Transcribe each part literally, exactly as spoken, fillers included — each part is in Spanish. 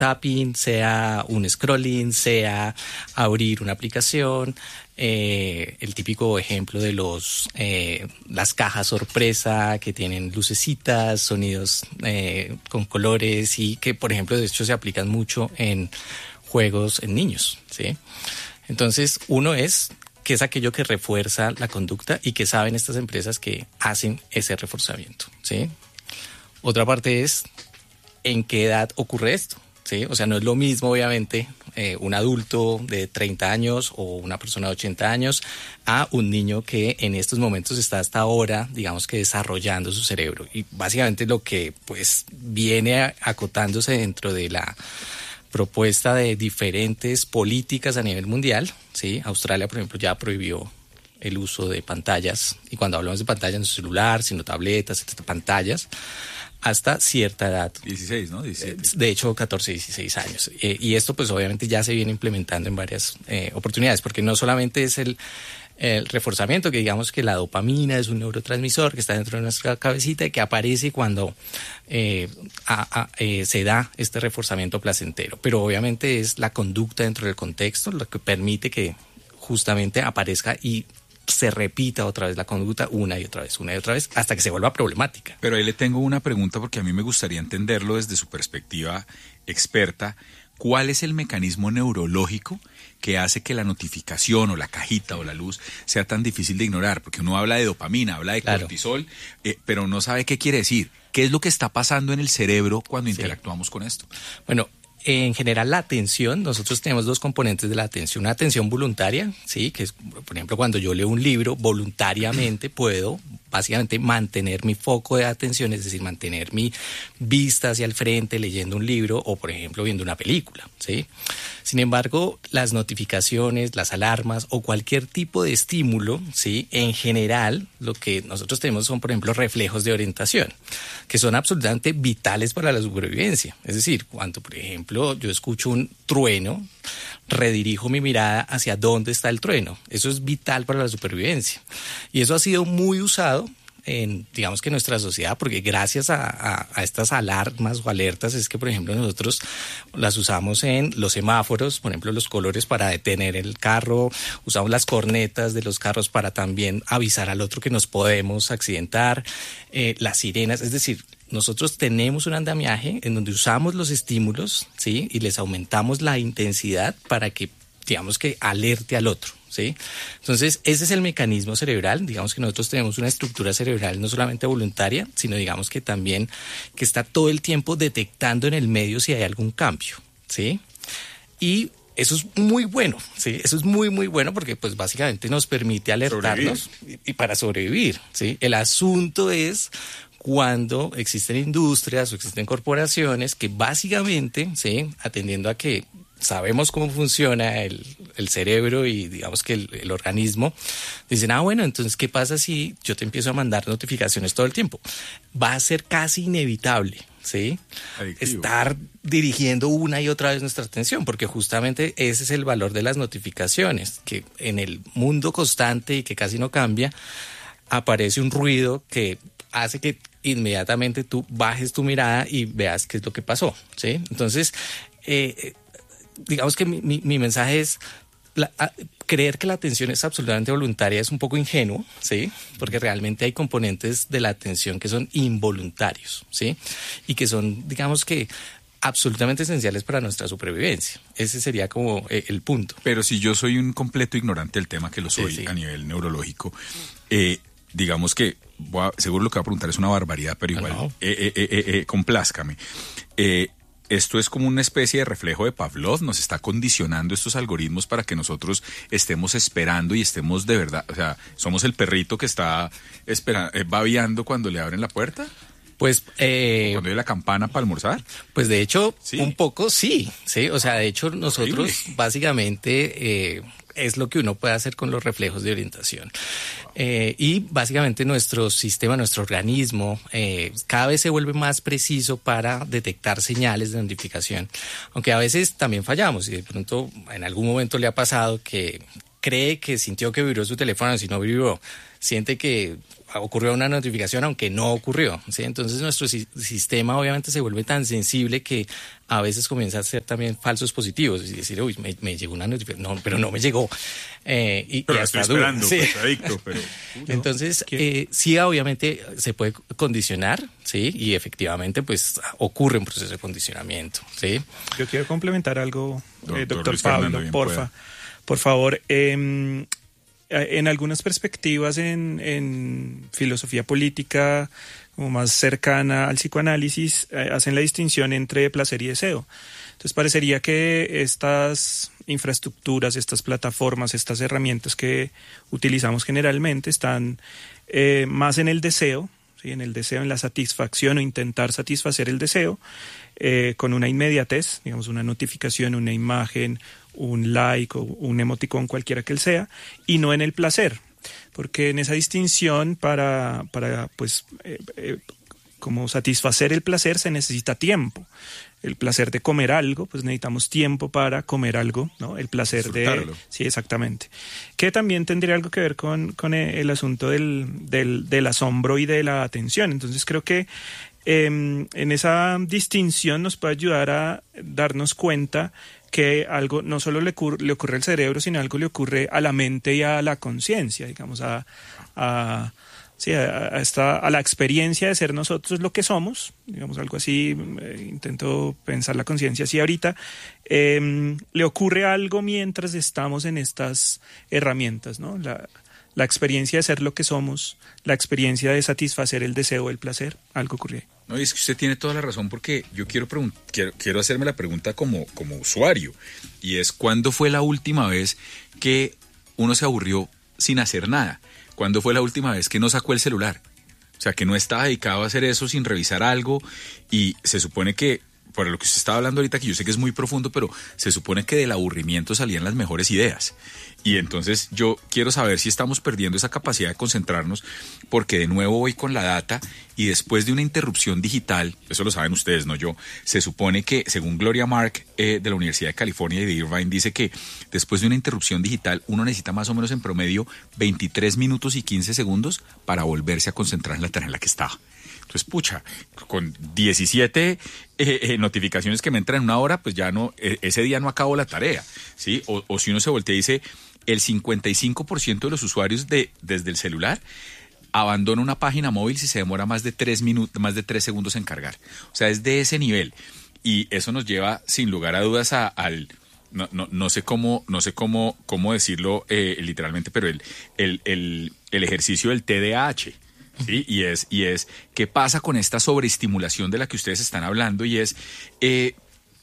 tapping, sea un scrolling, sea abrir una aplicación. Eh, el típico ejemplo de los eh, las cajas sorpresa que tienen lucecitas, sonidos eh, con colores y que, por ejemplo, de hecho se aplican mucho en juegos en niños, ¿sí? Entonces, uno es que es aquello que refuerza la conducta y que saben estas empresas que hacen ese reforzamiento, ¿sí? Otra parte es en qué edad ocurre esto. Sí, o sea, no es lo mismo, obviamente, eh, un adulto de treinta años o una persona de ochenta años a un niño que en estos momentos está hasta ahora, digamos que desarrollando su cerebro. Y básicamente lo que pues viene acotándose dentro de la propuesta de diferentes políticas a nivel mundial, ¿sí? Australia, por ejemplo, ya prohibió el uso de pantallas, y cuando hablamos de pantallas no es celular, sino tabletas, etcétera, pantallas, hasta cierta edad. dieciséis, ¿no? diecisiete. De hecho, catorce, dieciséis años. Eh, y esto pues obviamente ya se viene implementando en varias eh, oportunidades, porque no solamente es el, el reforzamiento, que digamos que la dopamina es un neurotransmisor que está dentro de nuestra cabecita y que aparece cuando eh, a, a, eh, se da este reforzamiento placentero, pero obviamente es la conducta dentro del contexto lo que permite que justamente aparezca y se repita otra vez la conducta una y otra vez, una y otra vez, hasta que se vuelva problemática. Pero ahí le tengo una pregunta porque a mí me gustaría entenderlo desde su perspectiva experta. ¿Cuál es el mecanismo neurológico que hace que la notificación o la cajita o la luz sea tan difícil de ignorar? Porque uno habla de dopamina, habla de Claro. cortisol, eh, pero no sabe qué quiere decir. ¿Qué es lo que está pasando en el cerebro cuando Sí. interactuamos con esto? Bueno, en general la atención, nosotros tenemos dos componentes de la atención. Una atención voluntaria, sí, que es, por ejemplo, cuando yo leo un libro, voluntariamente puedo básicamente mantener mi foco de atención, es decir, mantener mi vista hacia el frente leyendo un libro o, por ejemplo, viendo una película, ¿sí? Sin embargo, las notificaciones, las alarmas o cualquier tipo de estímulo, ¿sí? En general, lo que nosotros tenemos son, por ejemplo, reflejos de orientación, que son absolutamente vitales para la supervivencia. Es decir, cuando, por ejemplo, yo escucho un trueno, redirijo mi mirada hacia dónde está el trueno. Eso es vital para la supervivencia. Y eso ha sido muy usado en, digamos que en nuestra sociedad, porque gracias a, a, a estas alarmas o alertas es que, por ejemplo, nosotros las usamos en los semáforos, por ejemplo, los colores para detener el carro, usamos las cornetas de los carros para también avisar al otro que nos podemos accidentar, eh, las sirenas, es decir, nosotros tenemos un andamiaje en donde usamos los estímulos, ¿sí? Y les aumentamos la intensidad para que, digamos que, alerte al otro, ¿sí? Entonces, ese es el mecanismo cerebral. Digamos que nosotros tenemos una estructura cerebral no solamente voluntaria, sino digamos que también que está todo el tiempo detectando en el medio si hay algún cambio, ¿sí? Y eso es muy bueno, ¿sí? Eso es muy, muy bueno porque pues básicamente nos permite alertarnos y, y para sobrevivir, ¿sí? El asunto es cuando existen industrias o existen corporaciones que básicamente, ¿sí? Atendiendo a que sabemos cómo funciona el, el cerebro y digamos que el, el organismo, dicen, ah, bueno, entonces, ¿qué pasa si yo te empiezo a mandar notificaciones todo el tiempo? Va a ser casi inevitable, ¿sí? Adictivo. Estar dirigiendo una y otra vez nuestra atención, porque justamente ese es el valor de las notificaciones, que en el mundo constante y que casi no cambia, aparece un ruido que hace que inmediatamente tú bajes tu mirada y veas qué es lo que pasó, ¿sí? Entonces, eh, digamos que mi, mi, mi mensaje es la, a, creer que la atención es absolutamente voluntaria es un poco ingenuo, ¿sí? Porque realmente hay componentes de la atención que son involuntarios, ¿sí? Y que son, digamos que, absolutamente esenciales para nuestra supervivencia. Ese sería como eh, el punto. Pero si yo soy un completo ignorante del tema, que lo soy Sí, sí. a nivel neurológico, eh, digamos que, voy a- seguro lo que va a preguntar es una barbaridad, pero igual, No, no. eh, eh, eh, eh, eh, complázcame. Eh, esto es como una especie de reflejo de Pavlov, nos está condicionando estos algoritmos para que nosotros estemos esperando y estemos de verdad, o sea, somos el perrito que está espera, eh, babeando cuando le abren la puerta, Pues, eh, cuando hay la campana para almorzar. pues de hecho, Sí. un poco sí, sí. O sea, de hecho nosotros Horrible. básicamente eh, es lo que uno puede hacer con los reflejos de orientación. Eh, y básicamente nuestro sistema, nuestro organismo, eh, cada vez se vuelve más preciso para detectar señales de notificación. Aunque a veces también fallamos y de pronto en algún momento le ha pasado que cree que sintió que vibró su teléfono, si no vibró. Siente que ocurrió una notificación aunque no ocurrió, ¿sí? Entonces nuestro si- sistema obviamente se vuelve tan sensible que a veces comienza a hacer también falsos positivos y decir, uy, me, me llegó una notificación, no, pero no me llegó. Eh, y, Pero y estoy hasta duda. esperando, Sí. pues, adicto, pero... Entonces, eh, sí, obviamente se puede condicionar, ¿sí? Y efectivamente, pues, ocurre un proceso de condicionamiento, ¿sí? Yo quiero complementar algo, Doctor eh, doctor Luis Fernando, Pablo, bien porfa. pueda. Por favor, eh, en algunas perspectivas en, en filosofía política, como más cercana al psicoanálisis, eh, hacen la distinción entre placer y deseo. Entonces parecería que estas infraestructuras, estas plataformas, estas herramientas que utilizamos generalmente están eh, más en el deseo, ¿sí? En el deseo, en la satisfacción o intentar satisfacer el deseo, eh, con una inmediatez, digamos una notificación, una imagen, un like o un emoticón, cualquiera que él sea, y no en el placer, porque en esa distinción para, para pues, eh, eh, como satisfacer el placer se necesita tiempo. El placer de comer algo, pues necesitamos tiempo para comer algo, ¿no? El placer de... Sí, exactamente. Que también tendría algo que ver con, con el asunto del, del, del asombro y de la atención. Entonces creo que eh, en esa distinción nos puede ayudar a darnos cuenta que algo no solo le, ocurre, le ocurre al cerebro, sino algo le ocurre a la mente y a la conciencia, digamos, a... a Sí, a, a, esta, a la experiencia de ser nosotros lo que somos, digamos algo así, eh, intento pensar la conciencia así ahorita, eh, le ocurre algo mientras estamos en estas herramientas, ¿no? La, la experiencia de ser lo que somos, la experiencia de satisfacer el deseo, el placer, algo ocurre. No, y es que usted tiene toda la razón porque yo quiero, pregun- quiero, quiero hacerme la pregunta como, como usuario, y es ¿cuándo fue la última vez que uno se aburrió sin hacer nada? ¿Cuándo fue la última vez que no sacó el celular? O sea, que no estaba dedicado a hacer eso sin revisar algo, y se supone que, por lo que usted estaba hablando ahorita, que yo sé que es muy profundo, pero se supone que del aburrimiento salían las mejores ideas. Y entonces yo quiero saber si estamos perdiendo esa capacidad de concentrarnos, porque de nuevo voy con la data y después de una interrupción digital, eso lo saben ustedes, no yo, se supone que, según Gloria Mark eh, de la Universidad de California y de Irvine, dice que después de una interrupción digital uno necesita más o menos en promedio veintitrés minutos y quince segundos para volverse a concentrar en la tarea en la que estaba. Entonces, pucha, con diecisiete eh, eh, notificaciones que me entran en una hora, pues ya no, eh, ese día no acabo la tarea, ¿sí? O, o si uno se voltea y dice, el cincuenta y cinco por ciento de los usuarios de, desde el celular abandona una página móvil si se demora más de tres minutos, más de tres segundos en cargar. O sea, es de ese nivel. Y eso nos lleva, sin lugar a dudas, a, al... No, no, no sé cómo, no sé cómo, cómo decirlo eh, literalmente, pero el, el, el, el ejercicio del T D A H. Sí, y es, y es, ¿qué pasa con esta sobreestimulación de la que ustedes están hablando? Y es eh,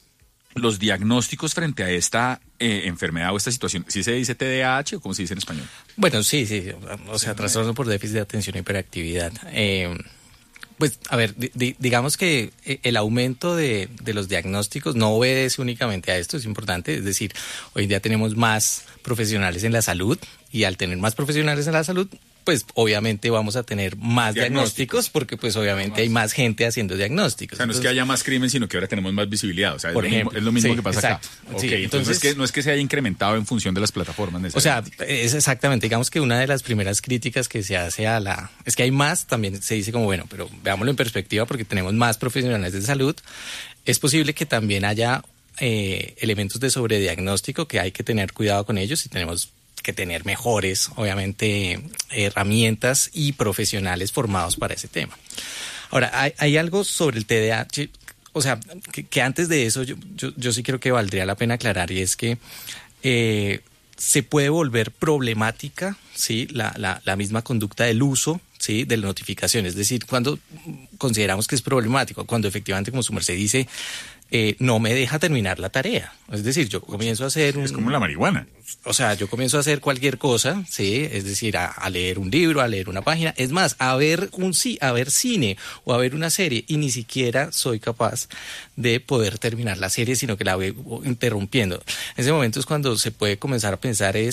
los diagnósticos frente a esta eh, enfermedad o esta situación. ¿Sí se dice T D A H o cómo se dice en español? Bueno, sí, sí, o sea, trastorno por déficit de atención e hiperactividad. Eh, pues, a ver, di, digamos que el aumento de, de los diagnósticos no obedece únicamente a esto, es importante, es decir, hoy en día tenemos más profesionales en la salud y al tener más profesionales en la salud, pues obviamente vamos a tener más diagnósticos, diagnósticos porque pues obviamente más. Hay más gente haciendo diagnósticos. O sea, no entonces, es que haya más crimen, sino que ahora tenemos más visibilidad. O sea, es, por lo, ejemplo, mismo, es lo mismo sí, que pasa exacto. acá. Okay, Sí, entonces, entonces no, es que, no es que se haya incrementado en función de las plataformas. O sea, es exactamente, digamos que una de las primeras críticas que se hace a la... Es que hay más, también se dice como, bueno, pero veámoslo en perspectiva porque tenemos más profesionales de salud. Es posible que también haya eh, elementos de sobrediagnóstico que hay que tener cuidado con ellos y tenemos que tener mejores, obviamente, herramientas y profesionales formados para ese tema. Ahora, hay, hay algo sobre el T D A H, o sea, que, que antes de eso yo, yo, yo sí creo que valdría la pena aclarar, y es que eh, se puede volver problemática, ¿sí? La, la, la misma conducta del uso, ¿sí? De la notificación, es decir, cuando consideramos que es problemático, cuando efectivamente, como su merced dice, Eh, no me deja terminar la tarea. Es decir, yo comienzo a hacer... Un, es como la marihuana. O sea, yo comienzo a hacer cualquier cosa, ¿sí? Es decir, a, a leer un libro, a leer una página. Es más, a ver, un, a ver cine o a ver una serie. Y ni siquiera soy capaz de poder terminar la serie, sino que la voy interrumpiendo. En ese momento es cuando se puede comenzar a pensar es...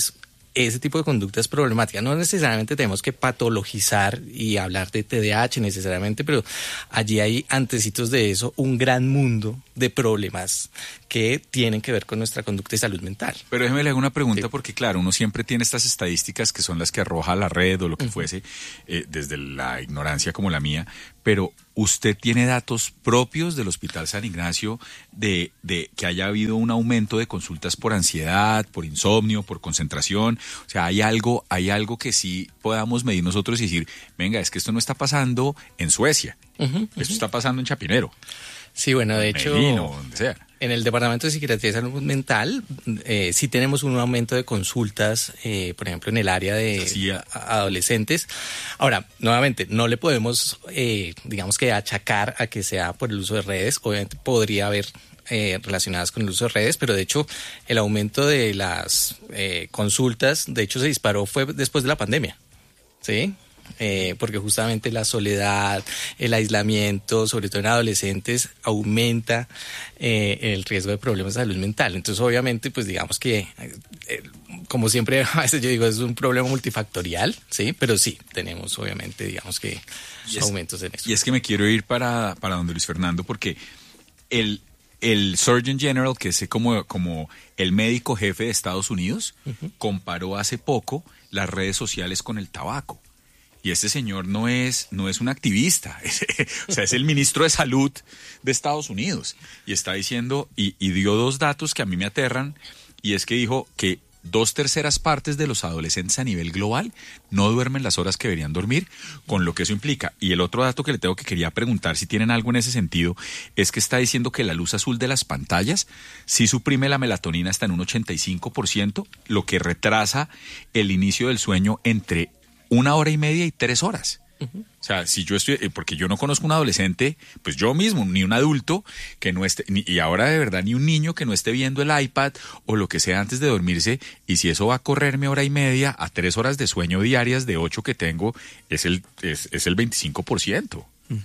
ese tipo de conductas problemáticas. No necesariamente tenemos que patologizar y hablar de T D A H necesariamente, pero allí hay antecitos de eso, un gran mundo de problemas que tienen que ver con nuestra conducta y salud mental. Pero déjeme le hago una pregunta, Sí. porque claro, uno siempre tiene estas estadísticas que son las que arroja la red o lo que Uh-huh. fuese, eh, desde la ignorancia como la mía, pero ¿usted tiene datos propios del Hospital San Ignacio de, de que haya habido un aumento de consultas por ansiedad, por insomnio, por concentración? O sea, ¿hay algo, hay algo que sí podamos medir nosotros y decir, venga, es que esto no está pasando en Suecia, Uh-huh, uh-huh. esto está pasando en Chapinero, Sí, bueno, de hecho, Medellín o donde sea? en el Departamento de Psiquiatría y Salud Mental eh, sí tenemos un aumento de consultas, eh, por ejemplo, en el área de Sí. a- adolescentes. Ahora, nuevamente, no le podemos, eh, digamos que achacar a que sea por el uso de redes. Obviamente podría haber eh, relacionadas con el uso de redes, pero de hecho el aumento de las eh, consultas, de hecho se disparó fue después de la pandemia, ¿sí? Eh, porque justamente la soledad, el aislamiento, sobre todo en adolescentes, aumenta eh, el riesgo de problemas de salud mental. Entonces, obviamente, pues digamos que, eh, como siempre, a veces yo digo, es un problema multifactorial, ¿sí? Pero sí, tenemos obviamente, digamos que, Y es- aumentos en eso. Y es que me quiero ir para, para donde Luis Fernando, porque el, el Surgeon General, que es como, como el médico jefe de Estados Unidos, uh-huh. comparó hace poco las redes sociales con el tabaco. Y este señor no es, no es un activista, es, o sea, es el ministro de Salud de Estados Unidos. Y está diciendo, y, y dio dos datos que a mí me aterran, y es que dijo que dos terceras partes de los adolescentes a nivel global no duermen las horas que deberían dormir, con lo que eso implica. Y el otro dato que le tengo que quería preguntar si tienen algo en ese sentido, es que está diciendo que la luz azul de las pantallas sí suprime la melatonina hasta en un ochenta y cinco por ciento, lo que retrasa el inicio del sueño entre una hora y media y tres horas. Uh-huh. O sea, si yo estoy, porque yo no conozco un adolescente, pues yo mismo, ni un adulto que no esté, ni, y ahora de verdad ni un niño que no esté viendo el iPad o lo que sea antes de dormirse, y si eso va a correrme hora y media a tres horas de sueño diarias de ocho que tengo, es el, es, es el veinticinco por ciento.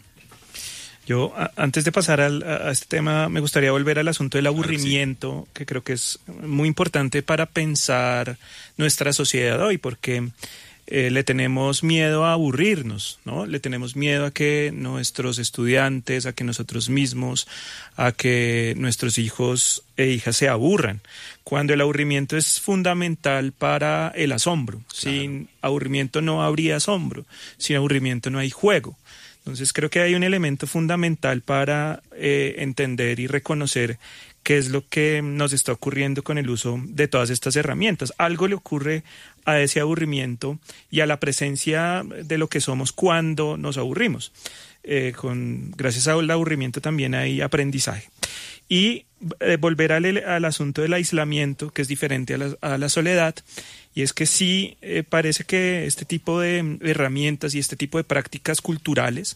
Yo, a, antes de pasar al, a este tema, me gustaría volver al asunto del aburrimiento, claro que, sí. que creo que es muy importante para pensar nuestra sociedad hoy, porque Eh, le tenemos miedo a aburrirnos, ¿no? Le tenemos miedo a que nuestros estudiantes, a que nosotros mismos, a que nuestros hijos e hijas se aburran, cuando el aburrimiento es fundamental para el asombro. Claro. Sin aburrimiento no habría asombro, sin aburrimiento no hay juego. Entonces creo que hay un elemento fundamental para eh, entender y reconocer qué es lo que nos está ocurriendo con el uso de todas estas herramientas. Algo le ocurre a ese aburrimiento y a la presencia de lo que somos cuando nos aburrimos. Eh, con, gracias al aburrimiento también hay aprendizaje. Y eh, volver al, al asunto del aislamiento, que es diferente a la, a la soledad, y es que sí eh, parece que este tipo de herramientas y este tipo de prácticas culturales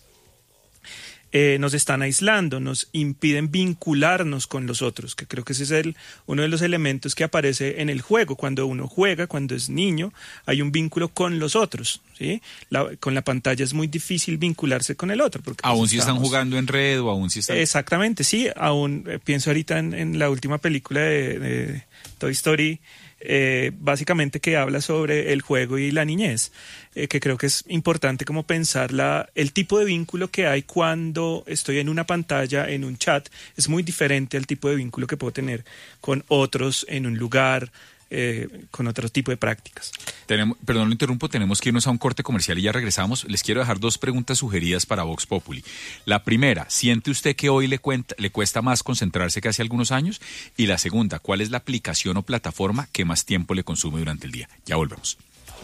Eh, nos están aislando, nos impiden vincularnos con los otros, que creo que ese es el, uno de los elementos que aparece en el juego. Cuando uno juega, cuando es niño, hay un vínculo con los otros, ¿sí? La, con la pantalla es muy difícil vincularse con el otro. Porque aún pues, si estamos... están jugando en red o aún si están... Exactamente, sí, aún eh, pienso ahorita en, en la última película de, de Toy Story, Eh, básicamente que habla sobre el juego y la niñez, eh, que creo que es importante como pensar la, el tipo de vínculo que hay cuando estoy en una pantalla, en un chat, es muy diferente al tipo de vínculo que puedo tener con otros en un lugar, eh, con otro tipo de prácticas. Tenemos, perdón, lo interrumpo, tenemos que irnos a un corte comercial y ya regresamos. Les quiero dejar dos preguntas sugeridas para Vox Populi. La primera, ¿siente usted que hoy le, cuenta, le cuesta más concentrarse que hace algunos años? Y la segunda, ¿cuál es la aplicación o plataforma que más tiempo le consume durante el día? Ya volvemos.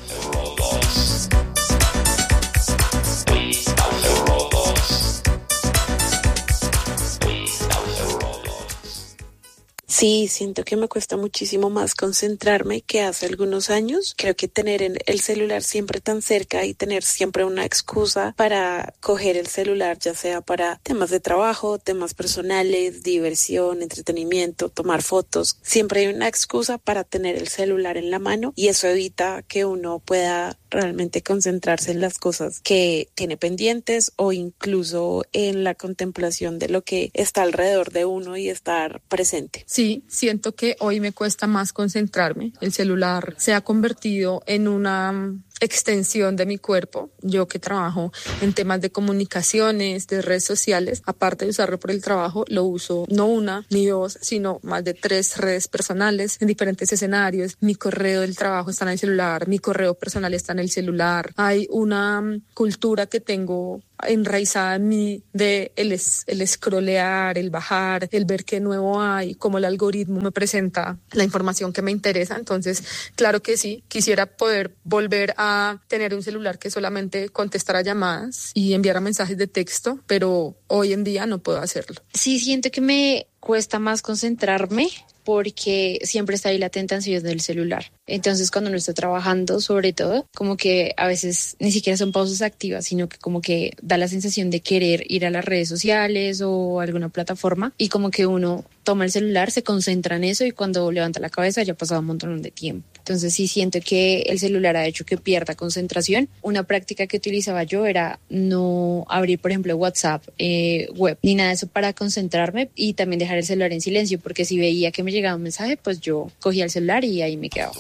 Sí, siento que me cuesta muchísimo más concentrarme que hace algunos años. Creo que tener el celular siempre tan cerca y tener siempre una excusa para coger el celular, ya sea para temas de trabajo, temas personales, diversión, entretenimiento, tomar fotos. Siempre hay una excusa para tener el celular en la mano y eso evita que uno pueda realmente concentrarse en las cosas que tiene pendientes o incluso en la contemplación de lo que está alrededor de uno y estar presente. Sí, sí, siento que hoy me cuesta más concentrarme. El celular se ha convertido en una extensión de mi cuerpo. Yo que trabajo en temas de comunicaciones, de redes sociales, aparte de usarlo por el trabajo, lo uso no una ni dos, sino más de tres redes personales en diferentes escenarios. Mi correo del trabajo está en el celular, mi correo personal está en el celular. Hay una um, cultura que tengo enraizada en mí de el, es, el scrollear, el bajar, el ver qué nuevo hay, cómo el algoritmo me presenta la información que me interesa. Entonces, claro que sí, quisiera poder volver a tener un celular que solamente contestara llamadas y enviara mensajes de texto, pero hoy en día no puedo hacerlo. Sí, siento que me cuesta más concentrarme porque siempre está ahí la tentación del celular. Entonces, cuando uno está trabajando, sobre todo, como que a veces ni siquiera son pausas activas, sino que como que da la sensación de querer ir a las redes sociales o alguna plataforma y como que uno toma el celular, se concentra en eso y cuando levanta la cabeza ya ha pasado un montón de tiempo. Entonces sí siento que el celular ha hecho que pierda concentración. Una práctica que utilizaba yo era no abrir, por ejemplo, WhatsApp, eh, web, ni nada de eso para concentrarme y también dejar el celular en silencio, porque si veía que me llegaba un mensaje, pues yo cogía el celular y ahí me quedaba.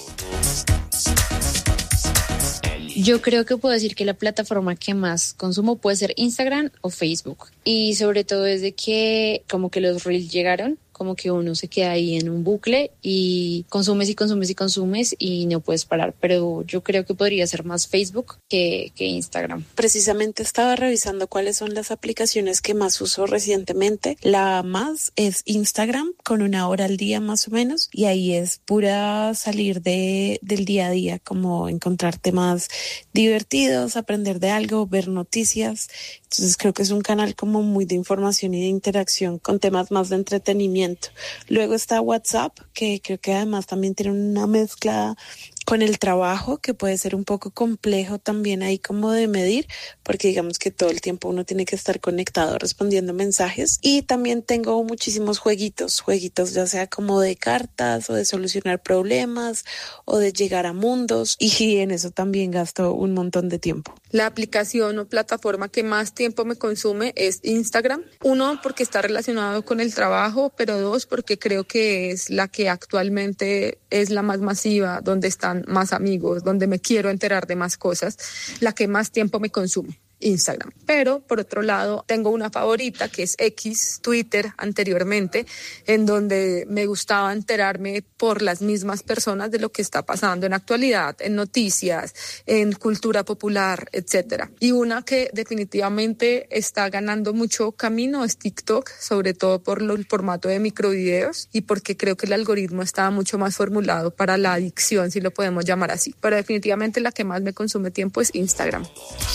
Yo creo que puedo decir que la plataforma que más consumo puede ser Instagram o Facebook. Y sobre todo desde que como que los Reels llegaron, como que uno se queda ahí en un bucle y consumes y consumes y consumes y no puedes parar. Pero yo creo que podría ser más Facebook que, que Instagram. Precisamente estaba revisando cuáles son las aplicaciones que más uso recientemente. La más es Instagram, con una hora al día más o menos, y ahí es pura salir de, del día a día, como encontrar temas divertidos, aprender de algo, ver noticias. Entonces creo que es un canal como muy de información y de interacción con temas más de entretenimiento. Luego está WhatsApp, que creo que además también tiene una mezcla con el trabajo que puede ser un poco complejo también ahí como de medir, porque digamos que todo el tiempo uno tiene que estar conectado respondiendo mensajes. Y también tengo muchísimos jueguitos, jueguitos ya sea como de cartas o de solucionar problemas o de llegar a mundos, y en eso también gasto un montón de tiempo. La aplicación o plataforma que más tiempo me consume es Instagram. Uno, porque está relacionado con el trabajo, pero dos, porque creo que es la que actualmente es la más masiva, donde están más amigos, donde me quiero enterar de más cosas, la que más tiempo me consume. Instagram. Pero por otro lado tengo una favorita que es X, Twitter anteriormente, en donde me gustaba enterarme por las mismas personas de lo que está pasando en actualidad, en noticias, en cultura popular, etcétera. Y una que definitivamente está ganando mucho camino es TikTok, sobre todo por lo, el formato de microvideos y porque creo que el algoritmo está mucho más formulado para la adicción, si lo podemos llamar así. Pero definitivamente la que más me consume tiempo es Instagram.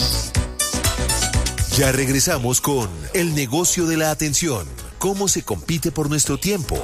Ya regresamos con El negocio de la atención. ¿Cómo se compite por nuestro tiempo?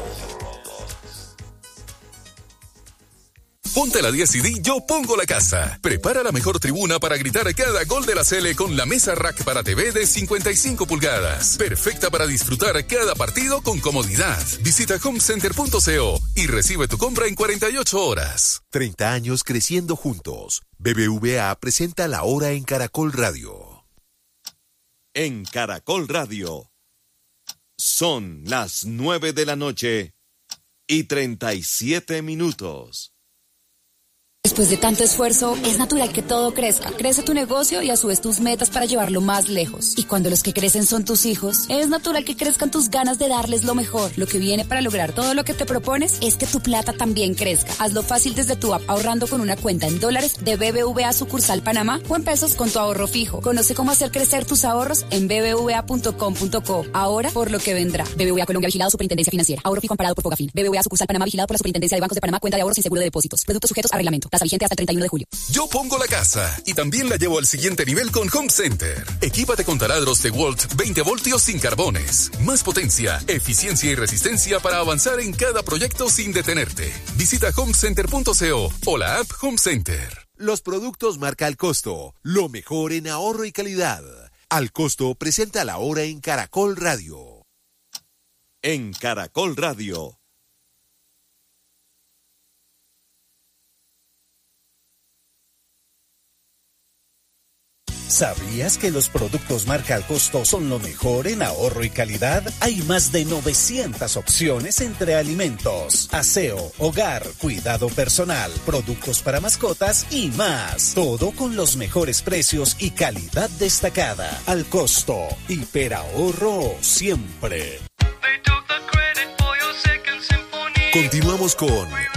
Ponte a la diez y di Yo Pongo la Casa. Prepara la mejor tribuna para gritar cada gol de la Sele con la mesa rack para T V de cincuenta y cinco pulgadas. Perfecta para disfrutar cada partido con comodidad. Visita home center punto co y recibe tu compra en cuarenta y ocho horas. treinta años creciendo juntos. B B V A presenta La Hora en Caracol Radio. En Caracol Radio son las nueve de la noche y treinta y siete minutos. Después de tanto esfuerzo, es natural que todo crezca. Crece tu negocio y a su vez tus metas para llevarlo más lejos. Y cuando los que crecen son tus hijos, es natural que crezcan tus ganas de darles lo mejor. Lo que viene para lograr todo lo que te propones es que tu plata también crezca. Hazlo fácil desde tu app ahorrando con una cuenta en dólares de B B V A sucursal Panamá o en pesos con tu ahorro fijo. Conoce cómo hacer crecer tus ahorros en b b v a punto com punto co. Ahora por lo que vendrá. B B V A Colombia vigilado Superintendencia Financiera. Ahorro fijo amparado por Fogafín. B B V A sucursal Panamá vigilado por la Superintendencia de Bancos de Panamá. Cuenta de ahorros sin seguro de depósitos. Productos sujetos a reglamento. Tasa vigente hasta el treinta y uno de julio. Yo pongo la casa y también la llevo al siguiente nivel con Home Center. Equípate con taladros DeWalt veinte voltios sin carbones. Más potencia, eficiencia y resistencia para avanzar en cada proyecto sin detenerte. Visita home center punto co o la app Home Center. Los productos marca Al Costo, lo mejor en ahorro y calidad. Al Costo presenta La Hora en Caracol Radio. En Caracol Radio. ¿Sabías que los productos marca Al Costo son lo mejor en ahorro y calidad? Hay más de novecientas opciones entre alimentos, aseo, hogar, cuidado personal, productos para mascotas y más. Todo con los mejores precios y calidad destacada. Al Costo, hiperahorro siempre. Continuamos con